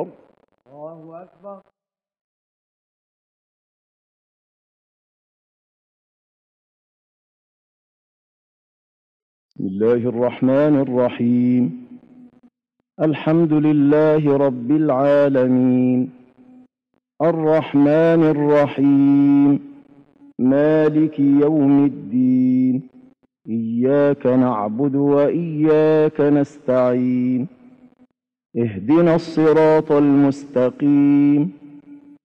أكبر. الله أكبر. بسم الله الرحمن الرحيم. الحمد لله رب العالمين، الرحمن الرحيم، مالك يوم الدين، إياك نعبد وإياك نستعين، اهدنا الصراط المستقيم،